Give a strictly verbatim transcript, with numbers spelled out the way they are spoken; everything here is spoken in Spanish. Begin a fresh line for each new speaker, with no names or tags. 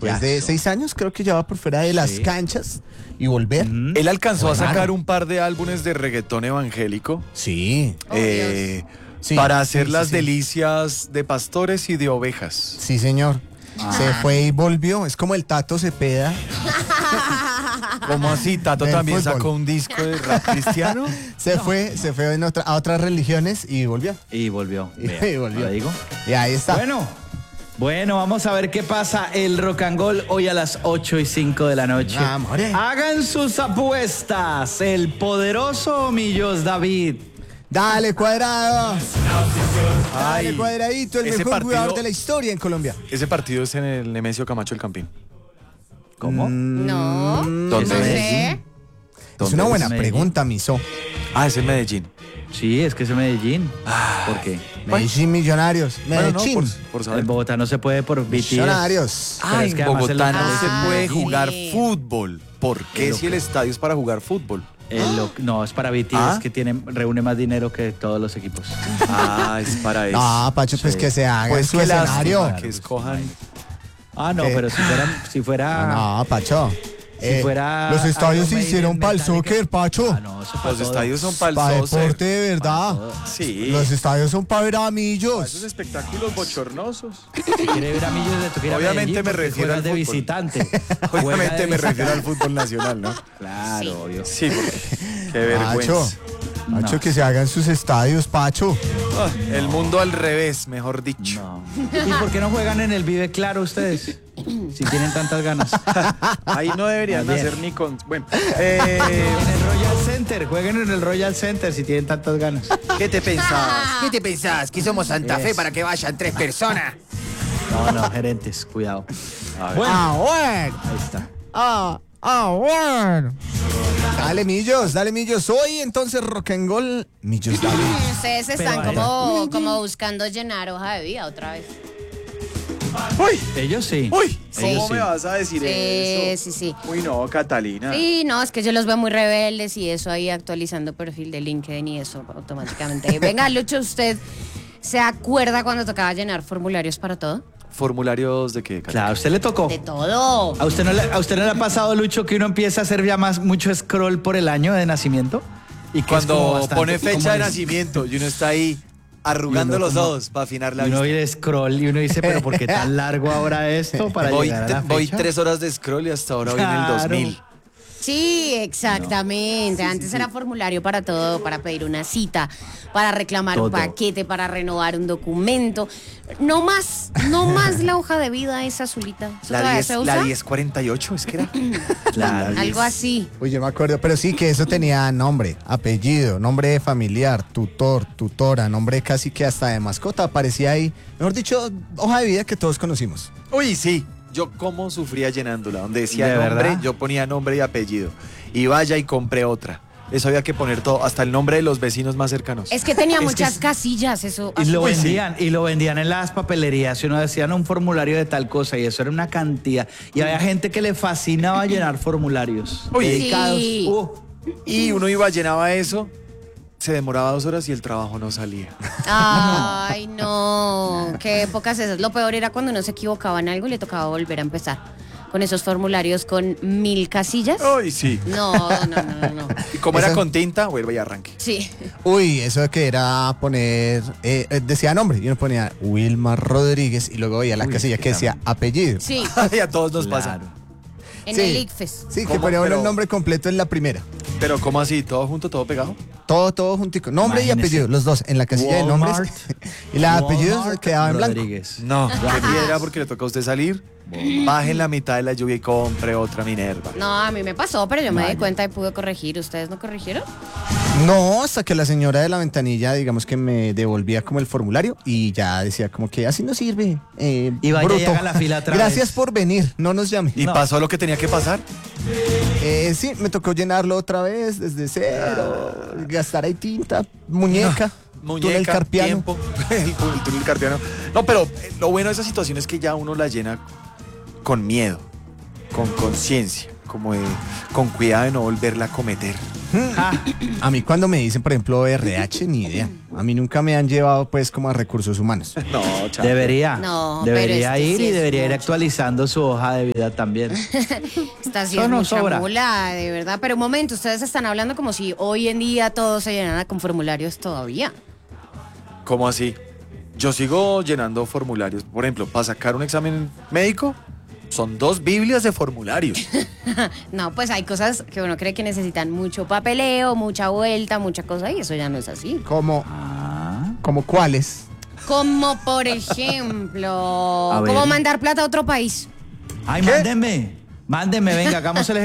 después de seis años, creo que ya va por fuera de las
Sí.
canchas y volver.
Mm.
Él alcanzó a
Claro.
sacar un par de álbumes de reggaetón evangélico
Sí,
Oh,
eh,
sí,
para hacer
sí,
las
sí, sí.
delicias de pastores y de ovejas.
Sí, señor. Se fue y volvió. Es como el Tato Cepeda.
¿Cómo así? ¿Tato
Del
también
fútbol.
sacó un disco de rap cristiano?
Se fue, se fue en otra- a otras religiones y volvió.
Y volvió.
Y
Vea,
volvió.
¿lo digo?
Y ahí está.
Bueno, bueno, vamos a ver qué pasa el Rock and Roll hoy a las ocho y cinco de la noche.
Ah, more.
Hagan sus apuestas. El poderoso Millos David.
Dale, Cuadrado. Dale,
Ay,
Cuadradito, el
ese
mejor
partido-
jugador de la historia en Colombia.
Ese partido es en el Nemesio Camacho El Campín.
¿Cómo?
No,
¿Dónde
no
es?
sé.
Es
¿Dónde
una
es
buena
Medellín?
pregunta, Miso.
Ah, es en Medellín.
Sí, es que es en Medellín. ¿Por qué?
Medellín Millonarios.
Bueno, no,
Medellín.
por, por saber.
En Bogotá no se puede por B T S.
Millonarios.
Pero
Ah,
es
en
que además
Bogotá
el
no
local
se
es en
puede
Medellín.
jugar
Sí.
fútbol. ¿Por qué
El
si el
local.
estadio es para jugar fútbol?
El lo- no, es para B T S
¿Ah?
que tiene, reúne más dinero que todos los equipos.
Ah, es para eso.
No, Pacho, pues
Sí.
que se haga
Pues
su
qué
escenario.
lástima que escojan.
Ah, no,
¿Qué?
pero si fuera, si fuera,
No, Pacho.
si
Eh,
fuera
los estadios se
Iron Maiden,
hicieron para el
Metallica.
soccer, Pacho.
Ah, no, eso para
Los
todo.
estadios son para el
Para
soccer.
deporte de verdad.
Sí.
Los estadios son para ver a
Para
millos.
esos espectáculos bochornosos.
Si quiere ver a Millos de tocar a
Obviamente
Medellín,
me
porque
refiero
juega
al
de
fútbol.
visitante. Juega
Obviamente
de
me refiero
visitante.
al fútbol nacional, ¿no?
Claro,
Sí.
obvio.
Sí, porque qué
Pacho.
vergüenza.
Pacho,
No.
que se hagan sus estadios, Pacho.
Ah, el mundo al revés, mejor dicho.
No. ¿Y por qué no juegan en el Vive Claro ustedes? Si tienen tantas ganas.
Ahí no deberían
Bien.
hacer ni con. Bueno, eh,
En el Royal Center, jueguen en el Royal Center si tienen tantas ganas.
¿qué te pensás?
¿Qué te pensás? ¿Que somos Santa Fe
Eso.
para que vayan tres personas?
No, no, gerentes, cuidado. Bueno,
Ah, bueno.
ahí está.
Ah, ah, bueno. Dale, millos, dale, millos. Hoy entonces rock and roll. Millos, dale.
Ustedes
Pero
están
vaya.
como, como buscando llenar hoja de vida otra vez.
Uy,
Ellos sí.
uy, ¿cómo
Ellos sí.
me vas a decir
Sí,
eso?
sí, sí.
Uy, no, Catalina.
Sí, no, es que yo los veo muy rebeldes y eso ahí actualizando perfil de LinkedIn y eso automáticamente. Venga, Lucho, ¿usted se acuerda cuando tocaba llenar formularios para todo?
¿Formularios de qué, Catalina?
Claro, a usted le tocó.
De todo.
¿A usted, no le, ¿A usted no le ha pasado, Lucho, que uno empieza a hacer ya más mucho scroll por el año de nacimiento? Y que es como
Cuando
bastante-
pone fecha
como
de
es-
nacimiento y uno está ahí arrugando
Y uno
los
como-
ojos para afinar la
Y uno
vista.
oye scroll y uno dice, pero ¿por qué tan largo ahora esto para
Voy,
llegar a
te-
la
voy
fecha?
tres horas de scroll y hasta ahora voy en el
Claro.
dos mil.
Sí, exactamente. Antes era formulario para todo, para pedir una cita, para reclamar un
Todo.
paquete, para renovar un documento. No más, no más la hoja de vida esa azulita. ¿Eso
La
todavía
diez,
se usa?
la diez cuarenta y ocho, ¿es que era?
Claro.
Algo así.
Uy, yo me acuerdo, pero sí que eso tenía nombre, apellido, nombre de familiar, tutor, tutora, nombre casi que hasta de mascota, aparecía ahí. Mejor dicho, hoja de vida que todos conocimos.
Uy, sí. Yo cómo sufría llenándola. Donde decía
¿De
nombre,
verdad?
yo ponía nombre y apellido. Y vaya y compré otra. Eso había que poner todo, hasta el nombre de los vecinos más cercanos.
Es que tenía
Es que
muchas
es-
casillas, eso.
Y lo
Uy, sí.
vendían, y lo vendían en las papelerías, y uno decía un formulario de tal cosa, y eso era una cantidad. Y había gente que le fascinaba llenar formularios.
Uy.
dedicados.
Sí.
Uh,
Y uno iba, llenaba eso, se demoraba dos horas y el trabajo no salía.
Ay, no. Qué épocas esas. Lo peor era cuando uno se equivocaba en algo y le tocaba volver a empezar. Con esos formularios con mil casillas.
Uy, sí.
No, no, no, no, no.
Y como
Eso-
era con tinta, vuelve y arranque.
Sí.
Uy, eso de que era poner, eh, eh, decía nombre, y uno ponía Wilmar Rodríguez y luego veía la
Uy,
casilla
es que
que decía apellido.
Sí.
Y a todos nos pasa.
claro.
En
Sí.
el I C F E S.
Sí, que
¿Cómo?
ponía uno
Pero-
el nombre completo en la primera.
Pero ¿cómo así? ¿Todo junto, todo pegado?
Todo, todo juntico. Nombre y
Imagínese.
apellido, los dos, en la casilla de nombres.
Walmart.
Y la apellidos
Walmart
quedaba en blanco.
Rodríguez.
No, qué piedra porque le toca a usted salir. Baje en la mitad de la lluvia y compre otra Minerva.
No, a mí me pasó, pero yo me di
Vaya.
cuenta y pude corregir. ¿Ustedes no corrigieron?
No, hasta que la señora de la ventanilla, digamos que me devolvía como el formulario y ya decía como que así no sirve. Eh,
Y vaya y
bruto.
haga la fila otra
Gracias
vez.
por venir, no nos llame.
¿Y
No.
pasó lo que tenía que pasar?
Eh, sí, me tocó llenarlo otra vez desde cero, gastar ahí tinta, muñeca, túnel
Muñeca,
carpiano.
tiempo, el, el túnel carpiano. No, pero eh, lo bueno de esa situación es que ya uno la llena con miedo, con conciencia, como de, con cuidado de no volverla a cometer.
Ah,
A mí cuando me dicen, por ejemplo, R H, ni idea. A mí nunca me han llevado pues como a recursos humanos.
No, chao.
Debería.
No, pero
debería
este
ir
sí
y
es
debería ir
mucho.
actualizando su hoja de vida también.
Esta sí
Eso
es
no
mucha
sobra.
mula, de verdad. Pero un momento, ustedes están hablando como si hoy en día todo se llenara con formularios todavía.
¿Cómo así? Yo sigo llenando formularios. Por ejemplo, para sacar un examen médico, son dos Biblias de formularios.
No, pues hay cosas que uno cree que necesitan mucho papeleo, mucha vuelta, mucha cosa, y eso ya no es así.
Como,
Ah.
como cuáles.
Como por ejemplo,
A ver.
como mandar plata a otro país.
Ay, mándenme. Mándenme, venga, hagamos el